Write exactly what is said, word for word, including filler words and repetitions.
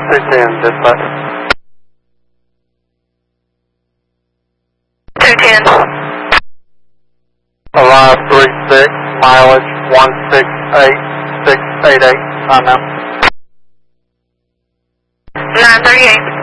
two ten, dispatch. two ten. Alive three six, mileage one six eight six eight eight, time now. nine thirty-eight.